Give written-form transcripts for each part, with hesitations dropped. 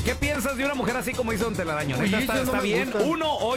¿Qué piensas de una mujer así como hizo Don Telaraño? Uy, ¿Neta eso está no me bien? gusta.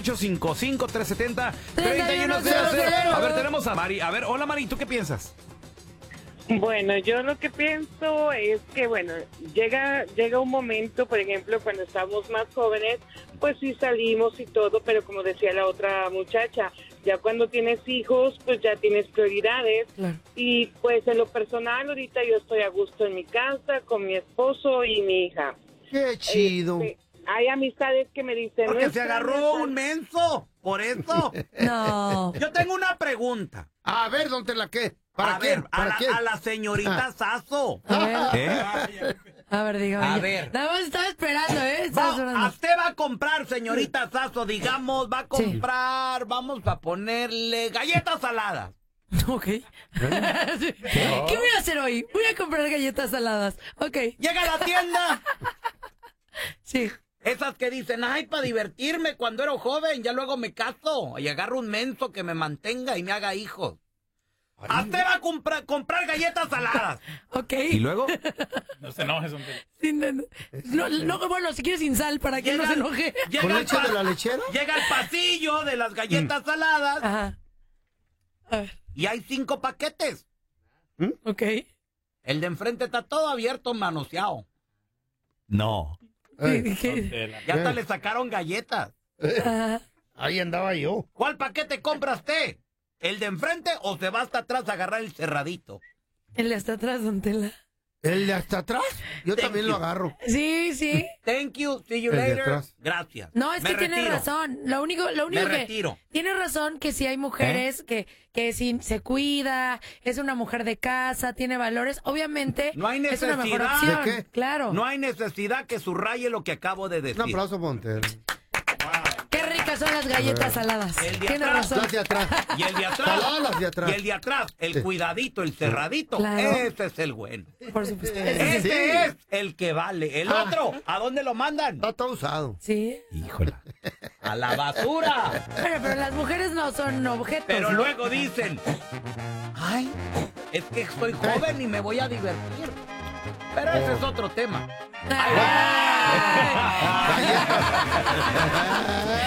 1-855-370-3100. A ver, tenemos a Mari. A ver, hola Mari, ¿tú qué piensas? Bueno, yo lo que pienso es que, bueno, llega un momento, por ejemplo, cuando estamos más jóvenes, pues sí salimos y todo, pero como decía la otra muchacha, ya cuando tienes hijos, pues ya tienes prioridades. Claro. Y pues en lo personal, ahorita yo estoy a gusto en mi casa, con mi esposo y mi hija. Qué chido. Hay amistades que me dicen... Porque "No se extrañas agarró a-". un menso. Por eso. No. Yo tengo una pregunta. A ver, ¿dónde la qué? ¿Para A quién? ver, ¿Para quién? a la señorita Sasso. A ver, ¿Eh? dígame. A ver. Nada más estaba esperando, ¿eh? Estaba esperando. Usted va a comprar, señorita Sasso, digamos, va a comprar, vamos a ponerle galletas saladas. Ok. ¿Qué voy a hacer hoy? Voy a comprar galletas saladas. Ok. Llega a la tienda. Sí. Esas que dicen, ay, para divertirme cuando era joven, ya luego me caso y agarro un menso que me mantenga y me haga hijos. Usted va a comprar galletas saladas. Ok. ¿Y luego? No se enojes, hombre. Bueno, si quieres sin sal, para que no se enoje. ¿Con leche de la lechera? Llega al pasillo de las galletas saladas. Ajá. A ver. Y hay 5 paquetes. Ok. El de enfrente está todo abierto, manoseado. No. ¿Qué? Ya hasta le sacaron galletas. Ajá. Ahí andaba yo. ¿Cuál paquete compra usted? ¿El de enfrente o se va hasta atrás a agarrar el cerradito? El de hasta atrás, don Tela. ¿El de hasta atrás? Yo Thank también you. lo agarro. Sí, sí. Thank you, see you El de later. atrás. Gracias. No, es Me que tiene retiro. razón. Lo único Me que retiro. tiene razón que si hay mujeres que si se cuida, es una mujer de casa, tiene valores, obviamente No hay es una mejor necesidad. opción. ¿De qué? Claro. No hay necesidad que subraye lo que acabo de decir. Un aplauso, Montero. Qué ricas son las galletas saladas. El de Tiene atrás. razón. Las de atrás. Y el de atrás. Saladas las de atrás. Y el de atrás, el Sí. cuidadito, el cerradito. Claro. Ese es el bueno. Por supuesto. Ese Sí. es el que vale. El otro, ¿a dónde lo mandan? Está todo usado. Sí. Híjole. A la basura. Bueno, pero las mujeres no son objetos. Pero ¿no? luego dicen, ay, es que soy joven y me voy a divertir. Pero ese es otro tema. Ay.